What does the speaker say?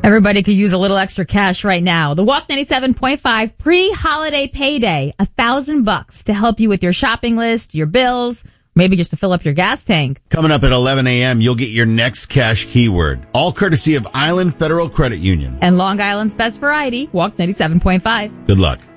Everybody could use a little extra cash right now. The Walk 97.5 pre-holiday payday, $1,000 to help you with your shopping list, your bills, maybe just to fill up your gas tank. Coming up at 11 a.m., you'll get your next cash keyword. All courtesy of Island Federal Credit Union. And Long Island's best variety, Walk 97.5. Good luck.